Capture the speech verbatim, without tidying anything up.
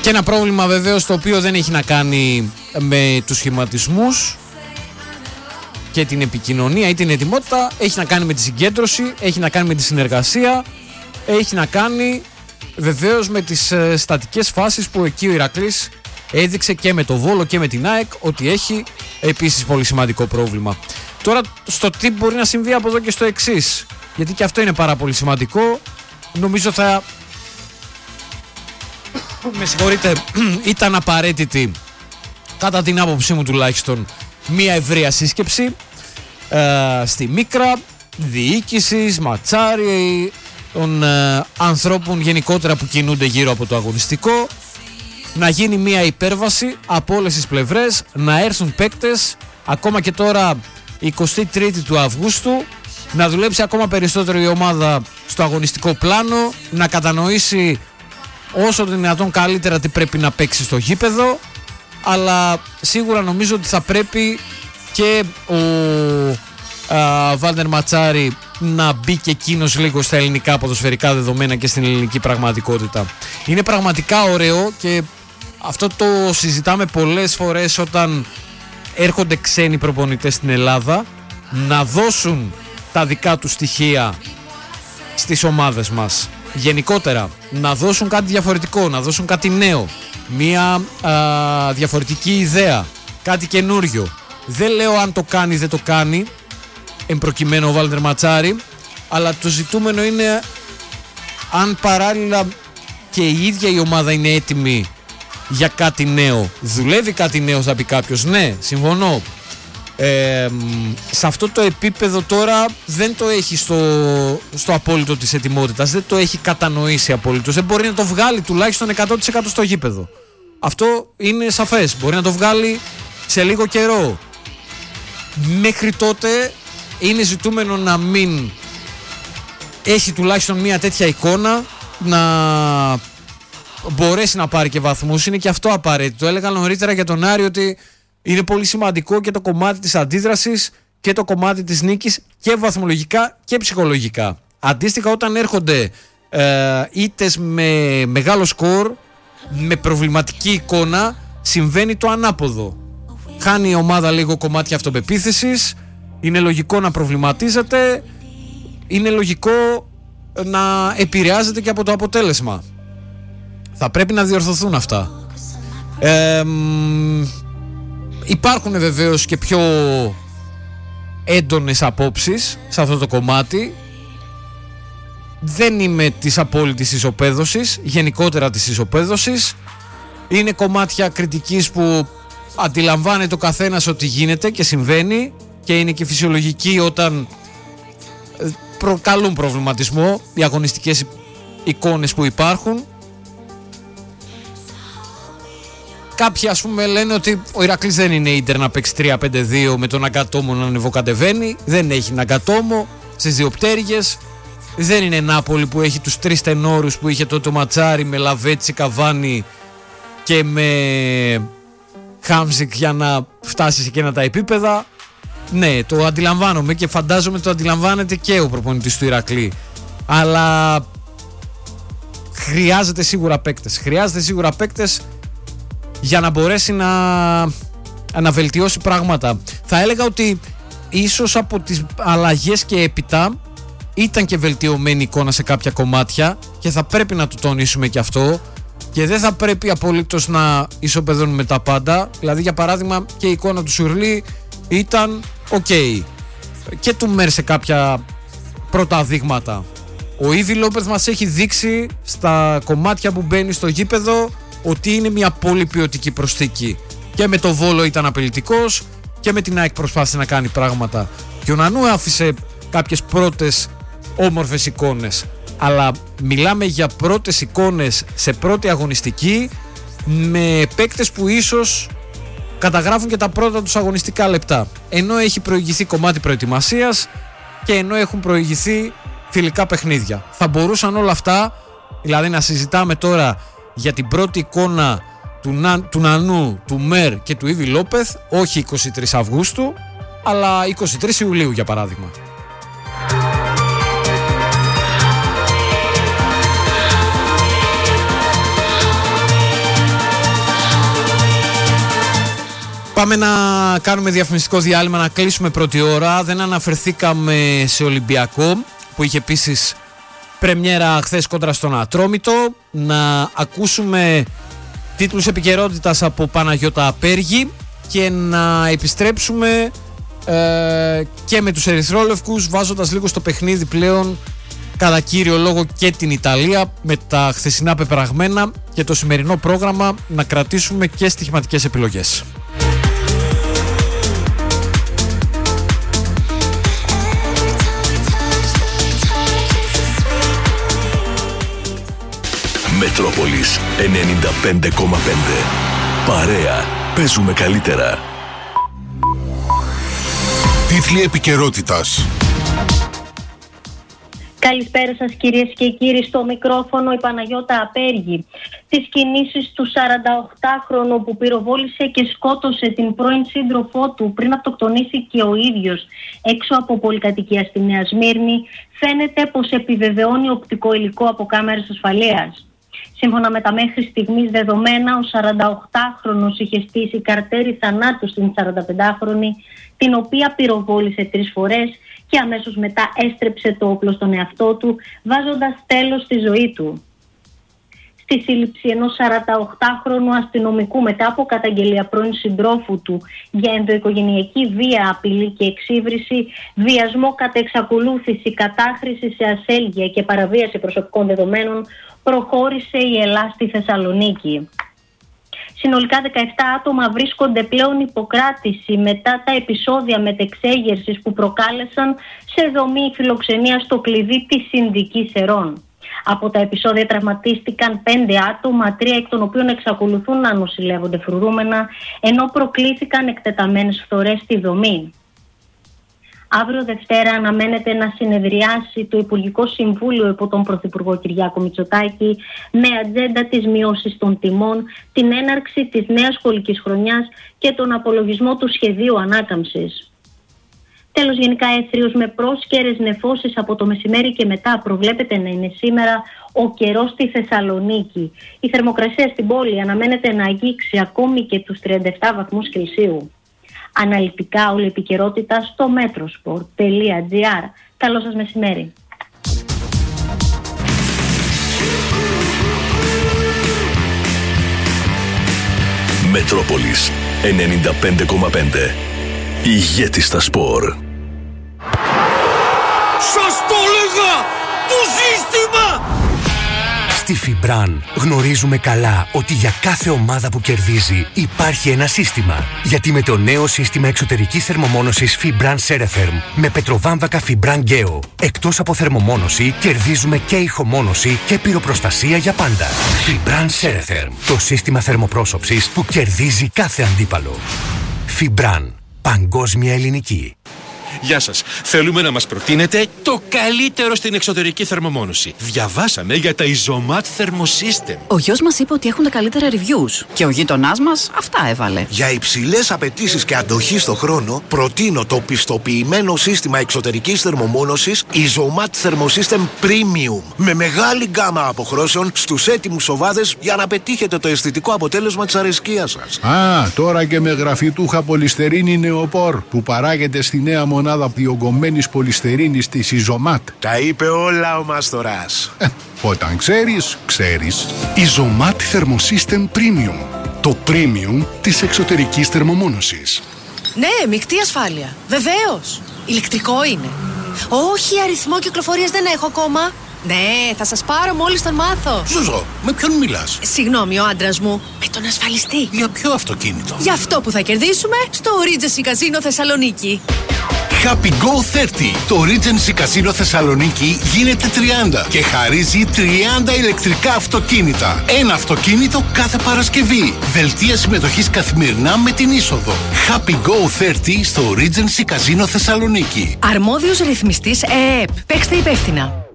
Και ένα πρόβλημα βεβαίως το οποίο δεν έχει να κάνει με τους σχηματισμούς και την επικοινωνία ή την ετοιμότητα, έχει να κάνει με τη συγκέντρωση, έχει να κάνει με τη συνεργασία, έχει να κάνει βεβαίως με τις ε, στατικές φάσεις που εκεί ο Ηρακλής έδειξε και με το Βόλο και με την ΑΕΚ ότι έχει επίσης πολύ σημαντικό πρόβλημα. Τώρα στο τι μπορεί να συμβεί από εδώ και στο εξής, γιατί και αυτό είναι πάρα πολύ σημαντικό. Νομίζω θα με συγχωρείτε ήταν απαραίτητη, κατά την άποψή μου τουλάχιστον, μια ευρεία σύσκεψη ε, στη Μίκρα, διοίκησης, Ματσάρη, των ε, ανθρώπων γενικότερα που κινούνται γύρω από το αγωνιστικό, να γίνει μια υπέρβαση από όλες τις πλευρές, να έρθουν παίκτες ακόμα και τώρα εικοστή τρίτη του Αυγούστου, να δουλέψει ακόμα περισσότερο η ομάδα στο αγωνιστικό πλάνο, να κατανοήσει όσο το δυνατόν καλύτερα τι πρέπει να παίξει στο γήπεδο, αλλά σίγουρα νομίζω ότι θα πρέπει και ο α, Βάλτερ Ματσάρη να μπει και εκείνος λίγο στα ελληνικά ποδοσφαιρικά δεδομένα και στην ελληνική πραγματικότητα. Είναι πραγματικά ωραίο και αυτό το συζητάμε πολλές φορές όταν έρχονται ξένοι προπονητές στην Ελλάδα, να δώσουν τα δικά τους στοιχεία στις ομάδες μας. Γενικότερα να δώσουν κάτι διαφορετικό, να δώσουν κάτι νέο, μια α, διαφορετική ιδέα, κάτι καινούριο. Δεν λέω αν το κάνει δεν το κάνει εν προκειμένου ο Βάλτερ Ματσάρη, αλλά το ζητούμενο είναι αν παράλληλα και η ίδια η ομάδα είναι έτοιμη για κάτι νέο. Δουλεύει κάτι νέο, θα πει κάποιος. Ναι, συμφωνώ. Ε, σε αυτό το επίπεδο τώρα δεν το έχει στο, στο απόλυτο της ετοιμότητας, δεν το έχει κατανοήσει απόλυτος, δεν μπορεί να το βγάλει τουλάχιστον εκατό τοις εκατό στο γήπεδο. Αυτό είναι σαφές, μπορεί να το βγάλει σε λίγο καιρό. Μέχρι τότε είναι ζητούμενο να μην έχει τουλάχιστον μια τέτοια εικόνα, να μπορέσει να πάρει και βαθμούς. Είναι και αυτό απαραίτητο. Έλεγα νωρίτερα για τον Άρη ότι είναι πολύ σημαντικό και το κομμάτι της αντίδρασης και το κομμάτι της νίκης και βαθμολογικά και ψυχολογικά. Αντίστοιχα όταν έρχονται ε, ήττες με μεγάλο σκορ, με προβληματική εικόνα, συμβαίνει το ανάποδο. Χάνει η ομάδα λίγο κομμάτια αυτοπεποίθησης, είναι λογικό να προβληματίζεται, είναι λογικό να επηρεάζεται και από το αποτέλεσμα. Θα πρέπει να διορθωθούν αυτά. Ε, Υπάρχουν βεβαίως και πιο έντονες απόψεις σε αυτό το κομμάτι. Δεν είμαι της απόλυτης ισοπαίδωσης, γενικότερα της ισοπαίδωσης. Είναι κομμάτια κριτικής που αντιλαμβάνεται ο καθένας ότι γίνεται και συμβαίνει και είναι και φυσιολογική όταν προκαλούν προβληματισμό οι αγωνιστικές εικόνες που υπάρχουν. Κάποιοι ας πούμε λένε ότι ο Ηρακλής δεν είναι Ίντερ να παίξει τρία πέντε δύο με τον Ναγκατόμο να ανεβοκατεβαίνει. Δεν έχει Ναγκατόμο στις δύο πτέρυγες. Δεν είναι Νάπολη που έχει τους τρεις τενόρους που είχε τότε ο Ματσάρη με Λαβέτσι, Καβάνι και με Χάμζικ για να φτάσει σε εκείνα τα επίπεδα. Ναι, το αντιλαμβάνομαι και φαντάζομαι το αντιλαμβάνεται και ο προπονητής του Ηρακλή. Αλλά χρειάζεται σίγουρα παίκτες. Χρειάζεται σίγουρα παίκτες για να μπορέσει να, να βελτιώσει πράγματα. Θα έλεγα ότι ίσως από τις αλλαγές και έπειτα ήταν και βελτιωμένη εικόνα σε κάποια κομμάτια και θα πρέπει να το τονίσουμε και αυτό και δεν θα πρέπει απολύτως να ισοπεδώνουμε τα πάντα. Δηλαδή για παράδειγμα και η εικόνα του Σουρλί ήταν ok και του Μέρ σε κάποια πρώτα δείγματα. Ο Ήβι Λόπεθ μας έχει δείξει στα κομμάτια που μπαίνει στο γήπεδο ότι είναι μια πολύ ποιοτική προσθήκη. Και με το Βόλο ήταν απειλητικός και με την ΑΕΚ προσπάθησε να κάνει πράγματα. Και ο Νανού άφησε κάποιες πρώτες όμορφες εικόνες. Αλλά μιλάμε για πρώτες εικόνες σε πρώτη αγωνιστική με παίκτες που ίσως καταγράφουν και τα πρώτα τους αγωνιστικά λεπτά. Ενώ έχει προηγηθεί κομμάτι προετοιμασίας και ενώ έχουν προηγηθεί φιλικά παιχνίδια. Θα μπορούσαν όλα αυτά, δηλαδή να συζητάμε τώρα για την πρώτη εικόνα του, Να, του Νανού, του Μέρ και του Ήβι Λόπεθ, όχι είκοσι τρεις Αυγούστου, αλλά είκοσι τρεις Ιουλίου για παράδειγμα. Πάμε να κάνουμε διαφημιστικό διάλειμμα, να κλείσουμε πρώτη ώρα. Δεν αναφερθήκαμε σε Ολυμπιακό που είχε επίσης πρεμιέρα χθες κόντρα στον Ατρόμητο. Να ακούσουμε τίτλους επικαιρότητας από Παναγιώτα Απέργη και να επιστρέψουμε ε, και με τους ερυθρόλευκους, βάζοντας λίγο στο παιχνίδι πλέον κατά κύριο λόγο και την Ιταλία, με τα χθεσινά πεπραγμένα και το σημερινό πρόγραμμα να κρατήσουμε και στοιχηματικές επιλογές. Μετρόπολης ενενήντα πέντε κόμμα πέντε. Παρέα. Παίζουμε καλύτερα. Τίτλοι επικαιρότητας. Καλησπέρα σας κυρίες και κύριοι, στο μικρόφωνο η Παναγιώτα Απέργη. Τις κινήσεις του σαρανταοκτάχρονου που πυροβόλησε και σκότωσε την πρώην σύντροφό του πριν αυτοκτονήσει και ο ίδιος έξω από πολυκατοικία στη Νέα Σμύρνη, φαίνεται πως επιβεβαιώνει οπτικό υλικό από κάμερες ασφαλείας. Σύμφωνα με τα μέχρι στιγμής δεδομένα, ο σαρανταοκτάχρονος είχε στήσει καρτέρι θανάτου στην σαρανταπεντάχρονη, την οποία πυροβόλησε τρεις φορές και αμέσως μετά έστρεψε το όπλο στον εαυτό του, βάζοντας τέλος στη ζωή του. Στη σύλληψη ενός σαρανταοκτάχρονου αστυνομικού μετά από καταγγελία πρώην συντρόφου του για ενδοοικογενειακή βία, απειλή και εξύβριση, βιασμό κατά εξακολούθηση, κατάχρηση σε ασέλγεια και παραβίαση προσωπικών δεδομένων, προχώρησε η ΕΛΑ στη Θεσσαλονίκη. Συνολικά δεκαεπτά άτομα βρίσκονται πλέον υποκράτηση μετά τα επεισόδια μετεξέγερσης που προκάλεσαν σε δομή φιλοξενία στο κλειδί της Συνδικής Ερών. Από τα επεισόδια τραυματίστηκαν πέντε άτομα, τρία εκ των οποίων εξακολουθούν να νοσηλεύονται φρουρούμενα, ενώ προκλήθηκαν εκτεταμένες φθορές στη δομή. Αύριο Δευτέρα αναμένεται να συνεδριάσει το Υπουργικό Συμβούλιο υπό τον Πρωθυπουργό Κυριάκο Μητσοτάκη με ατζέντα τις μειώσεις των τιμών, την έναρξη της νέας σχολικής χρονιάς και τον απολογισμό του σχεδίου ανάκαμψης. Τέλος, γενικά έθριος με πρόσκαιρες νεφώσεις από το μεσημέρι και μετά προβλέπεται να είναι σήμερα ο καιρός στη Θεσσαλονίκη. Η θερμοκρασία στην πόλη αναμένεται να αγγίξει ακόμη και τους τριάντα επτά βαθμούς Κελσίου. Αναλυτικά όλη η επικαιρότητα στο metrosport τελεία gr. Καλό σας μεσημέρι. Μετρόπολης ενενήντα πέντε κόμμα πέντε. Ηγέτη στα σπορ. Σας το έλεγα! Το σύστημα! Στη Φιμπραν γνωρίζουμε καλά ότι για κάθε ομάδα που κερδίζει υπάρχει ένα σύστημα. Γιατί με το νέο σύστημα εξωτερικής θερμομόνωσης Fibran Ceretherm με πετροβάμβακα Fibran Geo, εκτός από θερμομόνωση κερδίζουμε και ηχομόνωση και πυροπροστασία για πάντα. Fibran Ceretherm, το σύστημα θερμοπρόσωψης που κερδίζει κάθε αντίπαλο. Fibran, παγκόσμια ελληνική. Γεια σας. Θέλουμε να μας προτείνετε το καλύτερο στην εξωτερική θερμομόνωση. Διαβάσαμε για τα Isomat Thermosystem. Ο γιος μας είπε ότι έχουν τα καλύτερα reviews και ο γείτονάς μας αυτά έβαλε. Για υψηλές απαιτήσεις και αντοχή στο χρόνο, προτείνω το πιστοποιημένο σύστημα εξωτερικής θερμομόνωσης Isomat Thermosystem Premium με μεγάλη γκάμα αποχρώσεων στους έτοιμους οβάδες για να πετύχετε το αισθητικό αποτέλεσμα της αρεσκίας σας. Α, τώρα και με γραφιτούχα πολυστερίνη νεοπόρ που παράγεται στη νέα μονάδα διογκωμένης πολυστερίνης της Isomat. Τα είπε όλα ο Μαστοράς. Ε, όταν ξέρεις, ξέρεις. Isomat Thermosystem Premium. Το premium της εξωτερικής θερμομόνωσης. Ναι, μεικτή ασφάλεια. Βεβαίως. Ηλεκτρικό είναι. Όχι, αριθμό κυκλοφορίας δεν έχω ακόμα. Ναι, θα σας πάρω μόλις τον μάθω. Ζουζό, με ποιον μιλάς? Συγγνώμη, ο άντρας μου. Με τον ασφαλιστή. Για ποιο αυτοκίνητο? Για αυτό που θα κερδίσουμε στο Regency Casino Θεσσαλονίκη. Happy Go τριάντα. Το Regency Casino Θεσσαλονίκη γίνεται τριάντα και χαρίζει τριάντα ηλεκτρικά αυτοκίνητα. Ένα αυτοκίνητο κάθε Παρασκευή. Δελτία συμμετοχής καθημερινά με την είσοδο. Happy Go τριάντα στο Regency Casino Θεσσαλονίκη. Αρμόδιος ρυθμιστής ΕΕΠ. Παίξτε υπεύθυνα.